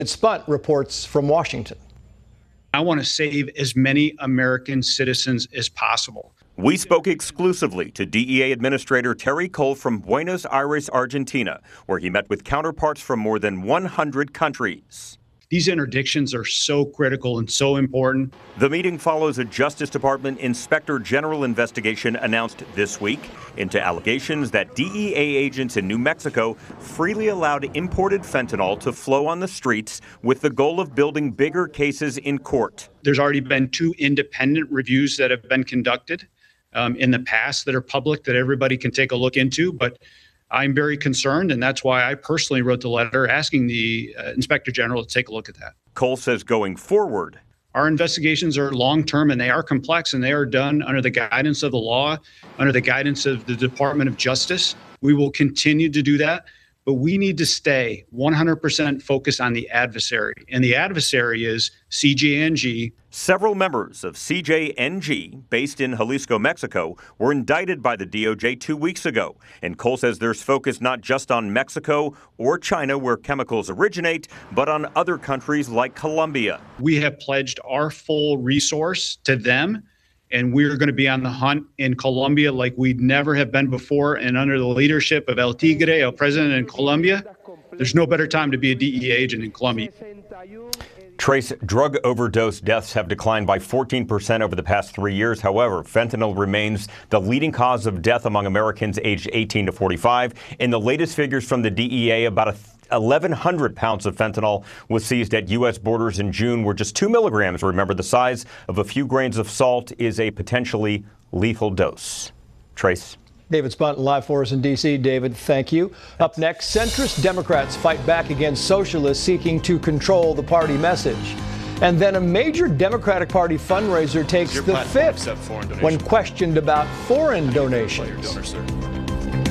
Spunt reports from Washington. I want to save as many American citizens as possible. We spoke exclusively to DEA Administrator Terry Cole from Buenos Aires, Argentina, where he met with counterparts from more than 100 countries. These interdictions are so critical and so important. The meeting follows a Justice Department Inspector General investigation announced this week into allegations that DEA agents in New Mexico freely allowed imported fentanyl to flow on the streets with the goal of building bigger cases in court. There's already been 2 independent reviews that have been conducted in the past that are public that everybody can take a look into, but I'm very concerned, and that's why I personally wrote the letter asking the Inspector General to take a look at that. Cole says going forward, our investigations are long-term and they are complex and they are done under the guidance of the law, under the guidance of the Department of Justice. We will continue to do that, but we need to stay 100% focused on the adversary, and the adversary is CJNG. Several members of CJNG, based in Jalisco, Mexico, were indicted by the DOJ 2 weeks ago. And Cole says there's focus not just on Mexico or China, where chemicals originate, but on other countries like Colombia. We have pledged our full resource to them, and we're going to be on the hunt in Colombia like we never have been before. And under the leadership of El Tigre, El President in Colombia, there's no better time to be a DEA agent in Colombia. Trace, drug overdose deaths have declined by 14% over the past 3 years. However, fentanyl remains the leading cause of death among Americans aged 18 to 45. In the latest figures from the DEA, about 1,100 pounds of fentanyl was seized at U.S. borders in June, where just 2 milligrams, remember, the size of a few grains of salt, is a potentially lethal dose. Trace. David Spunt live for us in D.C. David, thank you. Up next, centrist Democrats fight back against socialists seeking to control the party message. And then a major Democratic Party fundraiser takes the fifth when questioned about foreign donations.